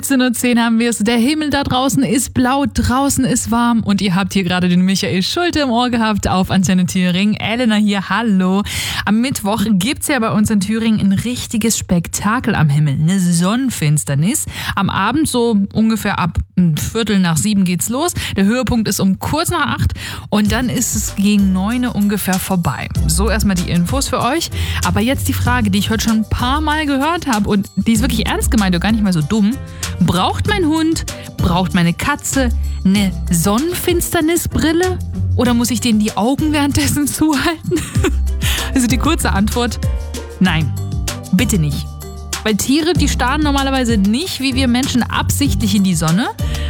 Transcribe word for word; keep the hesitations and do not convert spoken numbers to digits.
siebzehn Uhr zehn haben wir es. Der Himmel da draußen ist blau, draußen ist warm und ihr habt hier gerade den Michael Schulte im Ohr gehabt auf Antenne Thüringen. Elena hier, hallo. Am Mittwoch gibt's ja bei uns in Thüringen ein richtiges Spektakel am Himmel, eine Sonnenfinsternis. Am Abend so ungefähr ab ein Viertel nach sieben geht's los. Der Höhepunkt ist um kurz nach acht und dann ist es gegen neun ungefähr vorbei. So erstmal die Infos für euch. Aber jetzt die Frage, die ich heute schon ein paar Mal gehört habe und die ist wirklich ernst gemeint und gar nicht mal so dumm. Braucht mein Hund, braucht meine Katze eine Sonnenfinsternisbrille oder muss ich denen die Augen währenddessen zuhalten? Also die kurze Antwort, nein, bitte nicht. Weil Tiere, die starren normalerweise nicht wie wir Menschen absichtlich in die Sonne.